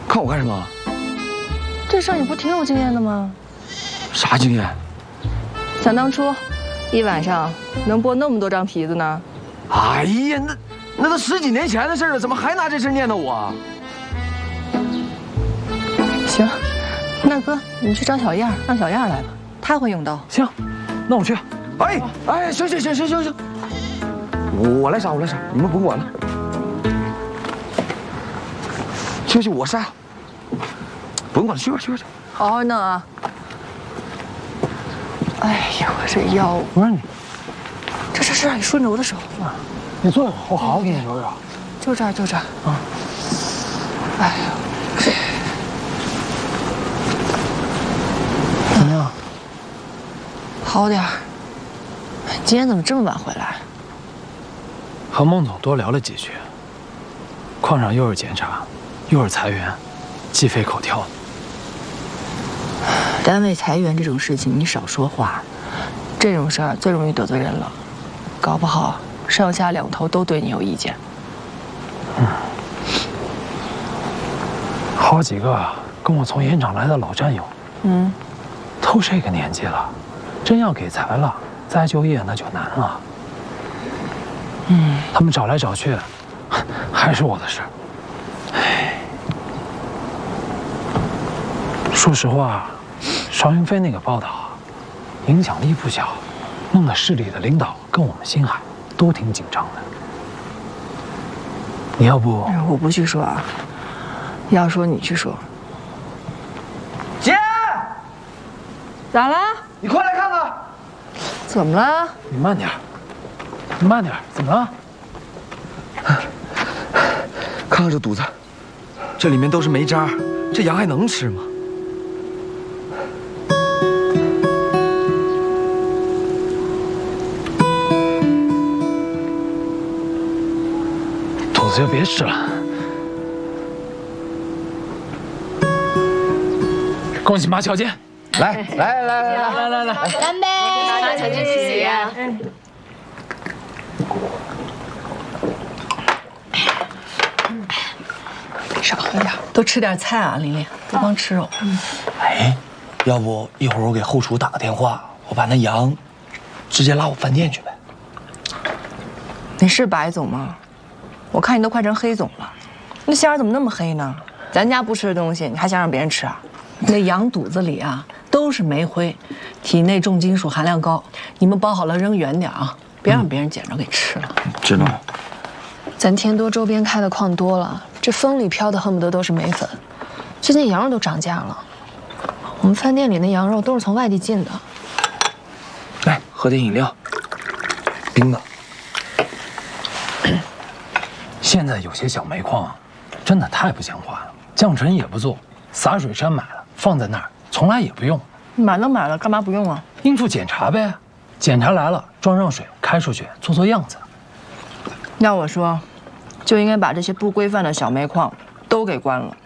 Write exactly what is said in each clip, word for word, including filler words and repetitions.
看我干什么？ 这事儿你不挺有经验的吗？ 啥经验？ 想当初，一晚上能剥那么多张皮子呢？ 哎呀，那那都十几年前的事了，怎么还拿这事念叨我？ 行，那哥，你去找小燕，让小燕来吧，她会用刀。 行，那我去。哎哎，行行行行行行，我我来杀，我来杀，你们甭管了。去去，我杀。甭管了，去吧去吧去。 好好弄啊！哎呀，我这腰， 不是你， 这这这，你顺着我的手。 啊，你坐一会儿，我好好给你揉揉。 就这儿，就这儿。啊。哎呀， 怎么样？ 好点儿。今天怎么这么晚回来？ 和孟总多聊了几句。矿上又是检查，又是裁员，鸡飞狗跳的。 单位裁员这种事情，你少说话。这种事儿最容易得罪人了，搞不好上下两头都对你有意见。 嗯，好几个跟我从盐场来的老战友，嗯，都这个年纪了，真要给裁了，再就业那就难了。嗯，他们找来找去，还是我的事儿。唉，说实话，邵云飞那个报道，影响力不小，弄得市里的领导跟我们星海都挺紧张的。你要不…… 我不去说啊，要说你去说。 姐， 咋了？ 你快来看看。 怎么了？ 你慢点，你慢点，怎么了？ 看看这肚子，这里面都是煤渣，这羊还能吃吗？ 肚子就别吃了。恭喜马小姐！ 来来来来来来来来， 干杯！马小姐喜喜。 少喝点，多吃点菜啊，琳琳，不光吃肉。嗯。 哎，要不一会儿我给后厨打个电话，我把那羊直接拉我饭店去呗。 你是白总吗？我看你都快成黑总了，那馅儿怎么那么黑呢？咱家不吃的东西，你还想让别人吃啊？ 那羊肚子里啊都是煤灰，体内重金属含量高。你们包好了扔远点啊，别让别人捡着给吃了。 知道。 咱天多周边开的矿多了，这风里飘的恨不得都是煤粉。最近羊肉都涨价了，我们饭店里那羊肉都是从外地进的。 来，喝点饮料，冰的。 现在有些小煤矿，真的太不像话了，降尘也不做，洒水山买了放在那儿，从来也不用。 买都买了，干嘛不用啊？ 应付检查呗，检查来了装上水开出去做做样子。 要我说，就应该把这些不规范的小煤矿都给关了。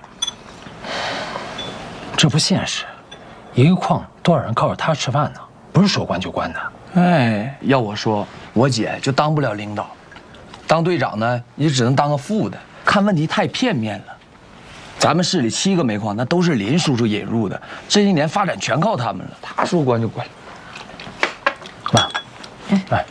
这不现实，一个矿多少人靠着它吃饭呢？不是说关就关的。 哎，要我说，我姐就当不了领导，当队长呢，也只能当个副的，看问题太片面了。咱们市里七个煤矿，那都是林叔叔引入的，这些年发展全靠他们了。他说关就关。 妈，来。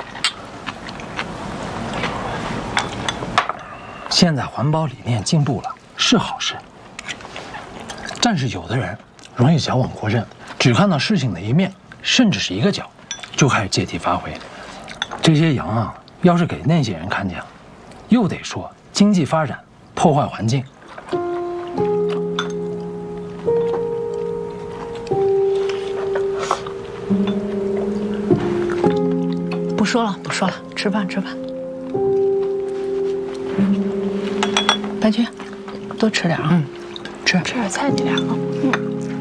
现在环保理念进步了，是好事。但是有的人容易矫枉过正，只看到事情的一面，甚至是一个角，就开始借题发挥。这些羊啊，要是给那些人看见了，又得说经济发展破坏环境。 不说了，不说了，吃饭吃饭。白菊，多吃点啊。嗯，吃吃点菜，你俩啊。嗯。